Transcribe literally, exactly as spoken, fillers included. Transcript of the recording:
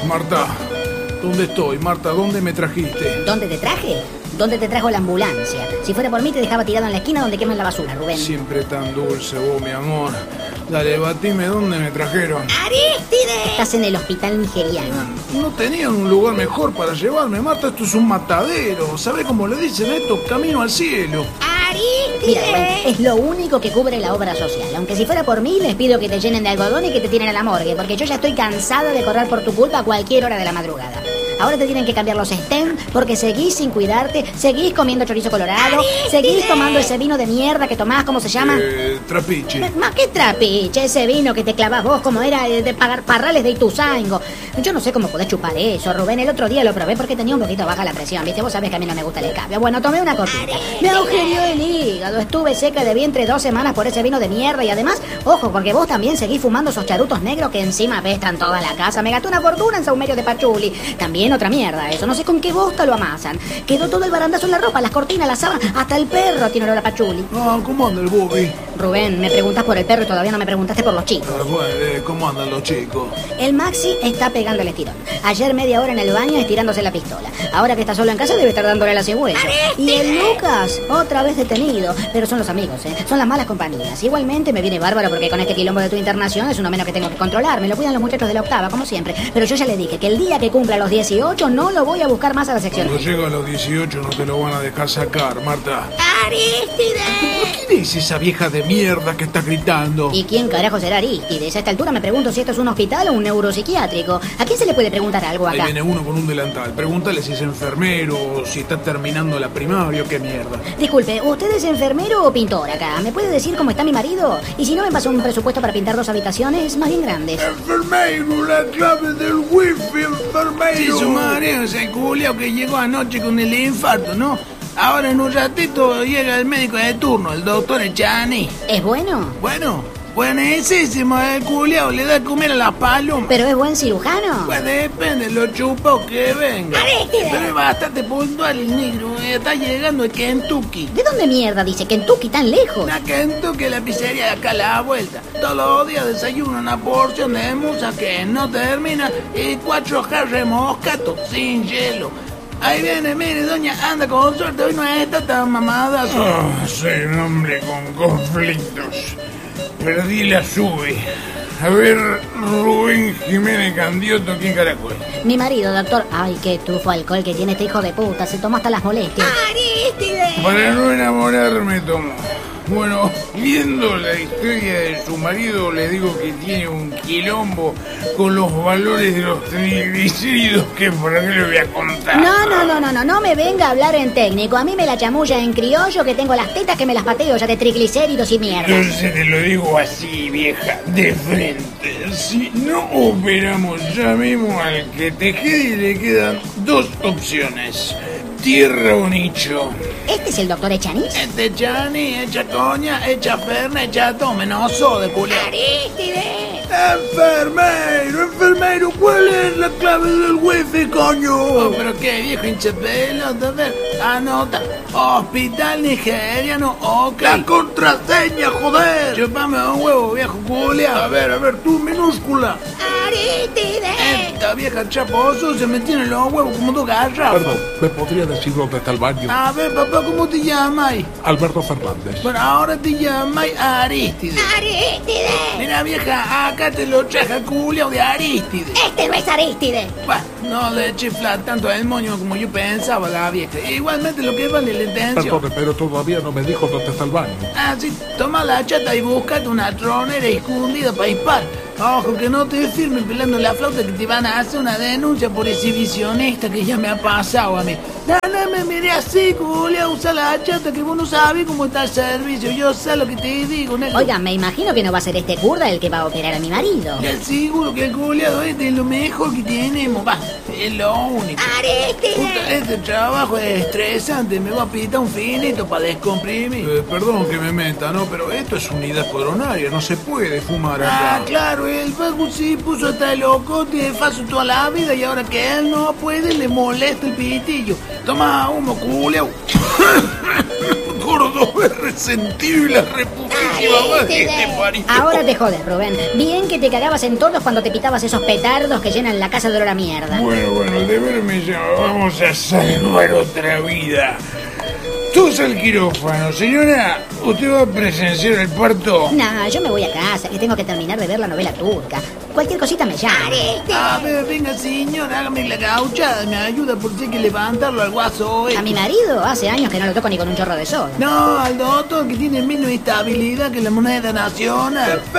Marta, ¿dónde estoy? Marta, ¿dónde me trajiste? ¿Dónde te traje? ¿Dónde te trajo la ambulancia? Si fuera por mí te dejaba tirado en la esquina donde queman la basura, Rubén. Siempre tan dulce vos, mi amor. Dale, batime, ¿dónde me trajeron? ¡Arístide! Estás en el hospital nigeriano. No tenían un lugar mejor para llevarme, Marta. Esto es un matadero. ¿Sabés cómo le dicen esto? Camino al cielo. Mira, Rubén, es lo único que cubre la obra social. Aunque si fuera por mí, les pido que te llenen de algodón y que te tiren a la morgue, porque yo ya estoy cansada de correr por tu culpa a cualquier hora de la madrugada. Ahora te tienen que cambiar los stents porque seguís sin cuidarte, seguís comiendo chorizo colorado, seguís tomando ese vino de mierda que tomás, ¿cómo se llama? Eh, trapiche. ¿Más qué trapiche? Ese vino que te clavás vos como era de pagar parrales de Ituzaingo. Yo no sé cómo podés chupar eso, Rubén. El otro día lo probé porque tenía un poquito baja la presión, ¿viste? Vos sabés que a mí no me gusta el escabio. Bueno, tomé una copita. Me agujereó el hígado. Estuve seca de vientre dos semanas por ese vino de mierda. Y además, ojo, porque vos también seguís fumando esos charutos negros que encima apestan toda la casa. Me gasté una fortuna en saumerio de pachuli. También otra mierda eso. No sé con qué bosta lo amasan. Quedó todo el barandazo en la ropa, las cortinas, las sábanas. Hasta el perro tiene olor a pachuli. Ah, ¿cómo anda el Bobby? Rubén, me preguntas por el perro y todavía no me preguntaste por los chicos. Ah, bueno, eh, ¿cómo andan los chicos? El Maxi está pegando el estirón. Ayer media hora en el baño estirándose la pistola. Ahora que está solo en casa debe estar dándole la cigüeña. Y el Lucas, otra vez detenido. Pero son los amigos, ¿eh? Son las malas compañías. Igualmente me viene bárbaro porque con este quilombo de tu internación es uno menos que tengo que controlar. Me lo cuidan los muchachos de la octava, como siempre. Pero yo ya le dije que el día que cumpla los dieciocho no lo voy a buscar más a la sección. Cuando llega a los dieciocho no te lo van a dejar sacar, Marta. ¡Arístide! ¿Quién es esa vieja de mierda que está gritando? ¿Y quién carajo será Arístides? A esta altura me pregunto si esto es un hospital o un neuropsiquiátrico. ¿A quién se le puede preguntar algo acá? Ahí viene uno con un delantal. Pregúntale si es enfermero o si está terminando la primaria o qué mierda. Disculpe, ¿usted es enfermero o pintor acá? ¿Me puede decir cómo está mi marido? Y si no me pasa un presupuesto para pintar dos habitaciones más bien grandes. Enfermero, la clave del wifi, enfermero. Sí, su marido, ese culiao que llegó anoche con el infarto, ¿no? Ahora en un ratito llega el médico de turno, el doctor Echani. ¿Es bueno? Bueno, buenísimo, el culiao le da a comer a las palomas. ¿Pero es buen cirujano? Pues depende, lo chupo que venga. ¡Arístide! Pero es bastante puntual el negro, está llegando a Kentucky. ¿De dónde mierda dice Kentucky tan lejos? La Kentucky, la pizzería de acá a la vuelta. Todos los días desayuno una porción de musa que no termina y cuatro jarras moscato sin hielo. Ahí viene, mire, doña, anda con suerte, hoy no está tan mamada. Oh, soy un hombre con conflictos. Perdí la sube. A ver, Rubén Jiménez Candioto, ¿quién carajo es? Mi marido, doctor. Ay, qué tufo alcohol que tiene este hijo de puta. Se toma hasta las molestias. ¡Arístide! Para no enamorarme, tomo. Bueno, viendo la historia de su marido, le digo que tiene un quilombo con los valores de los triglicéridos que por qué le voy a contar. No, no, no, no, no, no me venga a hablar en técnico. A mí me la chamulla en criollo que tengo las tetas que me las pateo ya de triglicéridos y mierda. Entonces te lo digo así, vieja, de frente. Si no operamos ya mismo al que te quede y le quedan dos opciones. Tierra o nicho. ¿Este es el doctor Echani? Este Chani, echa coña, echa ferna, echa tomenoso de culo. ¡Arístide! Enfermero, enfermero, ¿cuál es la clave del wifi, coño? Oh, pero qué viejo hinchapelo, a ver, anota. Hospital nigeriano, ok. La contraseña, joder. Chupame un huevo, viejo culia. A ver, a ver, tú, minúscula. ¡Arístide! Esta vieja chaposo se me tiene los huevos como dos garras. Perdón, ¿me podría decir dónde está el baño? A ver, papá, ¿cómo te llamas? Alberto Fernández. Bueno, ahora te llamas Arístide. ¡Arístide! Mira, vieja, acá te lo traje culiao de Arístide. Este no es Arístide. Bueno, no le chifla tanto el moño como yo pensaba, la vieja. Igualmente lo que vale la intención. Perdón, pero todavía no me dijo dónde está el baño. Ah, sí, toma la chata y búscate una tronera escondida para disparar. Ojo, que no te firmen pelando la flauta que te van a hacer una denuncia por exhibicionista que ya me ha pasado a mí. No, no me miré así, culia, usa la chata que vos no sabes cómo está el servicio. Yo sé lo que te digo, negro. Oigan, me imagino que no va a ser este curda el que va a operar a mi marido. Ya seguro que el culiado este es lo mejor que tenemos, va, es lo único. Puta, este trabajo es estresante, me va a pitar un finito para descomprimir. Eh, perdón que me meta, ¿no? Pero esto es unidad coronaria, no se puede fumar acá. Ah, claro, el Paco sí puso hasta el locote de faso toda la vida y ahora que él no puede le molesta el pitillo. Toma humo, culiao. Gordo, es resentido y la reputación. Ahora te jodes, Rubén. Bien que te cagabas en todos cuando te pitabas esos petardos que llenan la casa de olor a mierda. Bueno, bueno, de ver me llama. Vamos a salvar otra vida. Tú es el quirófano. Señora, ¿usted va a presenciar el parto? No, yo me voy a casa, que tengo que terminar de ver la novela turca. Cualquier cosita me llama. A ver, venga, señor, hágame la gauchada. Me ayuda por si hay que levantarlo al guaso. A mi marido hace años que no lo toco ni con un chorro de soda. No, al doctor que tiene menos estabilidad que la moneda nacional.